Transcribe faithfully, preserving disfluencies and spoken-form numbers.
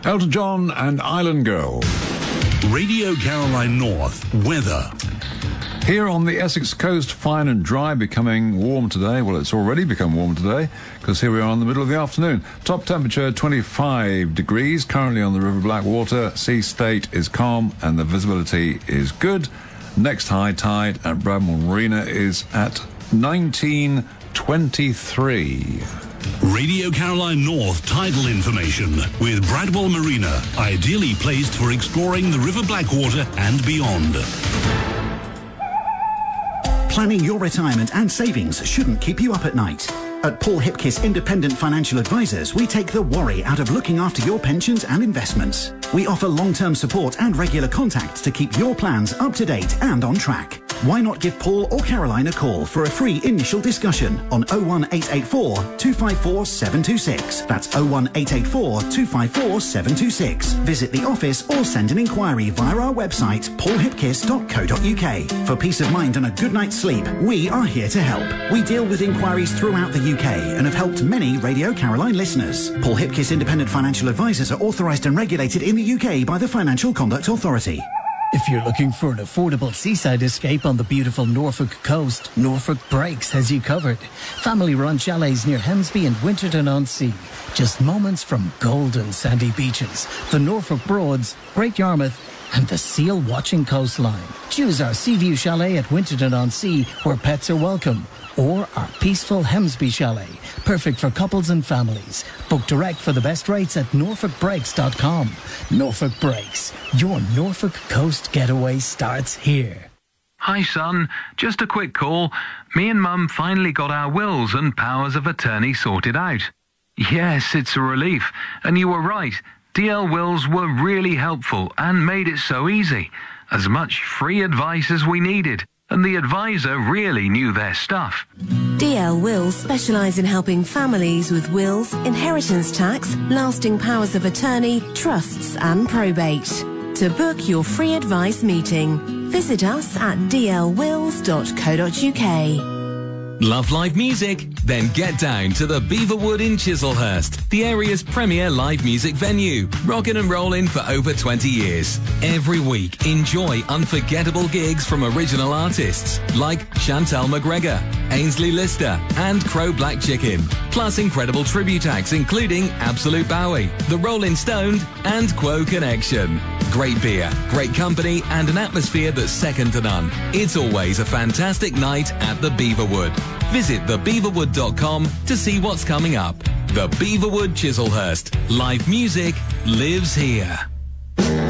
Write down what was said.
Elton John and Island Girl. Radio Caroline North weather. Here on the Essex coast, fine and dry, becoming warm today. Well, it's already become warm today, because here we are in the middle of the afternoon. Top temperature, twenty-five degrees, currently on the River Blackwater. Sea state is calm and the visibility is good. Next high tide at Bradwell Marina is at nineteen twenty-three. Radio Caroline North tidal information with Bradwell Marina, ideally placed for exploring the River Blackwater and beyond. Planning your retirement and savings shouldn't keep you up at night. At Paul Hipkiss Independent Financial Advisors, we take the worry out of looking after your pensions and investments. We offer long-term support and regular contact to keep your plans up to date and on track. Why not give Paul or Caroline a call for a free initial discussion on oh one eight eight four, two five four, seven two six. That's oh one eight eight four, two five four, seven two six. Visit the office or send an inquiry via our website, paul hipkiss dot co dot uk. For peace of mind and a good night's sleep, we are here to help. We deal with inquiries throughout the U K and have helped many Radio Caroline listeners. Paul Hipkiss Independent Financial Advisors are authorised and regulated in the U K by the Financial Conduct Authority. If you're looking for an affordable seaside escape on the beautiful Norfolk coast, Norfolk Breaks has you covered. Family-run chalets near Hemsby and Winterton-on-Sea. Just moments from golden sandy beaches, the Norfolk Broads, Great Yarmouth, and the seal-watching coastline. Choose our Seaview Chalet at Winterton-on-Sea, where pets are welcome, or our peaceful Hemsby Chalet, perfect for couples and families. Book direct for the best rates at norfolk breaks dot com. Norfolk Breaks, your Norfolk coast getaway starts here. Hi, son. Just a quick call. Me and Mum finally got our wills and powers of attorney sorted out. Yes, it's a relief. And you were right. D L Wills were really helpful and made it so easy. As much free advice as we needed. And the advisor really knew their stuff. D L Wills specialise in helping families with wills, inheritance tax, lasting powers of attorney, trusts and probate. To book your free advice meeting, visit us at d l wills dot co dot u k. Love live music? Then get down to the Beaverwood in Chislehurst, the area's premier live music venue, rockin' and rollin' for over twenty years. Every week, enjoy unforgettable gigs from original artists like Chantel McGregor, Ainsley Lister, and Crow Black Chicken. Plus incredible tribute acts including Absolute Bowie, The Rolling Stoned, and Quo Connection. Great beer, great company, and an atmosphere that's second to none. It's always a fantastic night at the Beaverwood. Visit the beaverwood dot com to see what's coming up. The Beaverwood Chislehurst. Live music lives here.